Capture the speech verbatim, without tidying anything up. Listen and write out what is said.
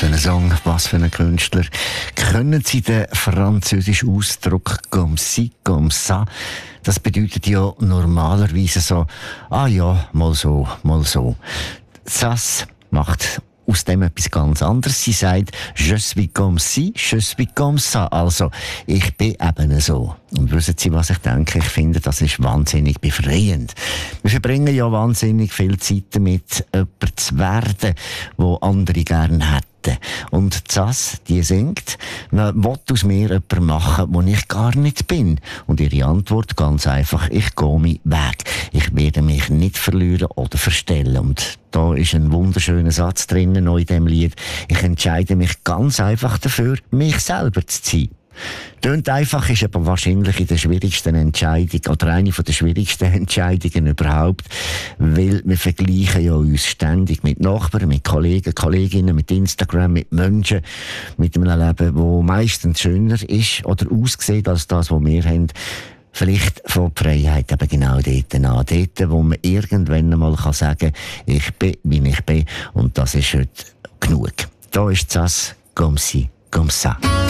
für ein Song, was für ein Künstler. Können Sie den französischen Ausdruck «comme ci, comme ça»? Das bedeutet ja normalerweise so, ah ja, mal so, mal so. Das macht aus dem etwas ganz anderes. Sie sagt, je suis comme ci, je suis comme ça. Also, ich bin eben so. Und wissen Sie, was ich denke? Ich finde, das ist wahnsinnig befreiend. Wir verbringen ja wahnsinnig viel Zeit damit, jemand zu werden, wo andere gerne hätten. Und das, die singt, man will aus mir jemanden machen, wo ich gar nicht bin. Und ihre Antwort ganz einfach, ich gehe meinen Weg. Ich werde mich nicht verlieren oder verstellen. Und da ist ein wunderschöner Satz drinnen in diesem Lied. Ich entscheide mich ganz einfach dafür, mich selber zu sein. Tönt einfach, ist aber wahrscheinlich in der schwierigsten Entscheidung oder eine der schwierigsten Entscheidungen überhaupt, weil wir vergleichen ja uns ständig mit Nachbarn, mit Kollegen, Kolleginnen, mit Instagram, mit Menschen, mit einem Leben, das meistens schöner ist oder aussieht als das, was wir haben. Vielleicht von der Freiheit eben genau dort an. Dort, wo man irgendwann einmal sagen kann, ich bin, wie ich bin, und das ist heute genug. Da ist das «Comme ci, comme ça».